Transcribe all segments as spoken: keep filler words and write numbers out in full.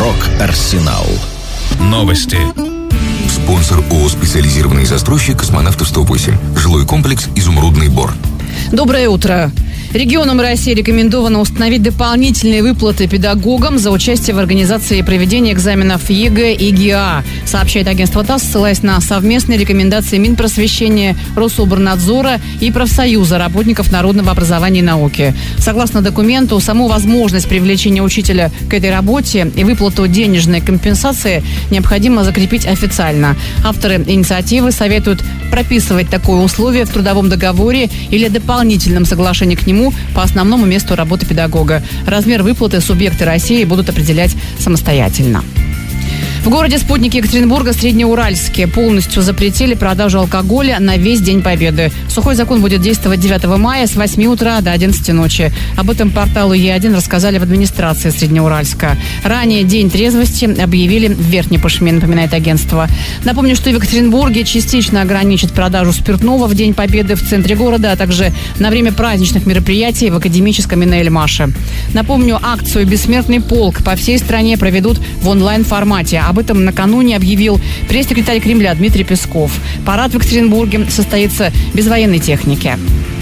Рок-Арсенал. Новости. Спонсор ООО «Специализированный застройщик Космонавтов сто восемь». Жилой комплекс «Изумрудный бор». Доброе утро. Регионам России рекомендовано установить дополнительные выплаты педагогам за участие в организации и проведении экзаменов ЕГЭ и ГИА, сообщает агентство ТАСС, ссылаясь на совместные рекомендации Минпросвещения, Рособорнадзора и профсоюза работников народного образования и науки. Согласно документу, саму возможность привлечения учителя к этой работе и выплату денежной компенсации необходимо закрепить официально. Авторы инициативы советуют прописывать такое условие в трудовом договоре или дополнительном соглашении к нему по основному месту работы педагога. Размер выплаты субъекты России будут определять самостоятельно. В городе спутнике Екатеринбурга, Среднеуральске, полностью запретили продажу алкоголя на весь День Победы. Сухой закон будет действовать девятого мая с восьми утра до одиннадцати ночи. Об этом порталу Е один рассказали в администрации Среднеуральска. Ранее День трезвости объявили в Верхней Пышме, напоминает агентство. Напомню, что в Екатеринбурге частично ограничат продажу спиртного в День Победы в центре города, а также на время праздничных мероприятий в академическом и на Эльмаше. Напомню, акцию «Бессмертный полк» по всей стране проведут в онлайн-формате. Об этом накануне объявил пресс-секретарь Кремля Дмитрий Песков. Парад в Екатеринбурге состоится без военной техники.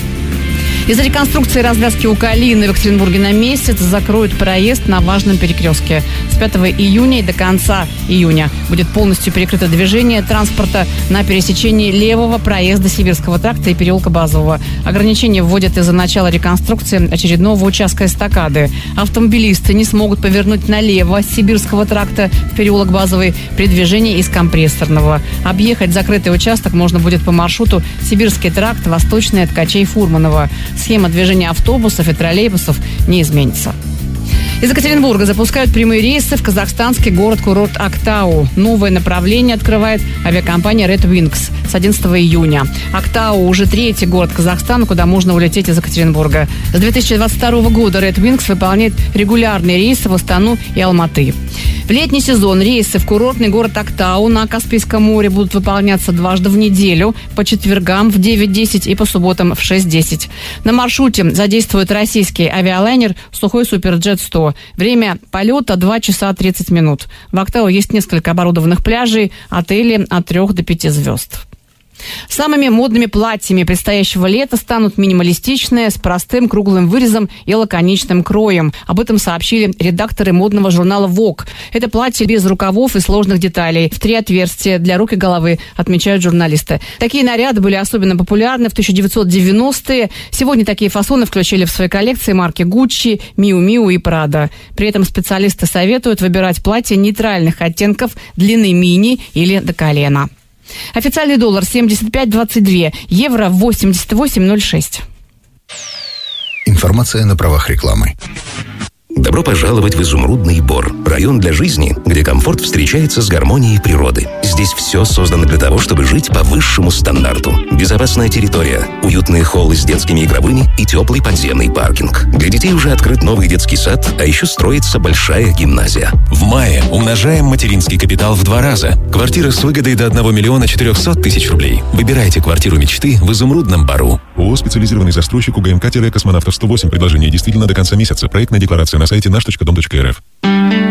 Из-за реконструкции развязки у Калины в Екатеринбурге на месяц закроют проезд на важном перекрестке. С пятого июня и до конца июня будет полностью перекрыто движение транспорта на пересечении левого проезда Сибирского тракта и переулка Базового. Ограничения вводят из-за начала реконструкции очередного участка эстакады. Автомобилисты не смогут повернуть налево с Сибирского тракта в переулок Базовый при движении из Компрессорного. Объехать закрытый участок можно будет по маршруту Сибирский тракт, Восточный, от Ткачей, Фурманова. Схема движения автобусов и троллейбусов не изменится. Из Екатеринбурга запускают прямые рейсы в казахстанский город-курорт Актау. Новое направление открывает авиакомпания Red Wings с одиннадцатого июня. Актау уже третий город Казахстана, куда можно улететь из Екатеринбурга. С две тысячи двадцать второго года Red Wings выполняет регулярные рейсы в Астану и Алматы. В летний сезон рейсы в курортный город Актау на Каспийском море будут выполняться дважды в неделю, по четвергам в девять десять и по субботам в шесть десять. На маршруте задействует российский авиалайнер «Сухой Суперджет сто». Время полета два часа тридцать минут. В Актау есть несколько оборудованных пляжей, отели от трех до пяти звезд. Самыми модными платьями предстоящего лета станут минималистичные, с простым круглым вырезом и лаконичным кроем. Об этом сообщили редакторы модного журнала Vogue. Это платье без рукавов и сложных деталей, в три отверстия для рук и головы, отмечают журналисты. Такие наряды были особенно популярны в тысяча девятьсот девяностые. Сегодня такие фасоны включили в свои коллекции марки Gucci, Miu Miu и Prada. При этом специалисты советуют выбирать платья нейтральных оттенков длины мини или до колена. Официальный доллар семьдесят пять двадцать два, евро восемьдесят восемь ноль шесть. Информация на правах рекламы. Добро пожаловать в Изумрудный бор. Район для жизни, где комфорт встречается с гармонией природы. Здесь все создано для того, чтобы жить по высшему стандарту. Безопасная территория, уютные холлы с детскими игровыми и теплый подземный паркинг. Для детей уже открыт новый детский сад, а еще строится большая гимназия. В мае умножаем материнский капитал в два раза. Квартира с выгодой до одного миллиона четырехсот тысяч рублей. Выбирайте квартиру мечты в Изумрудном бору. ООО «Специализированный застройщик УГМК-Космонавтов сто восемь». Предложение действительно до конца месяца. Проектная декларация на сайте наш точка дом точка эр эф.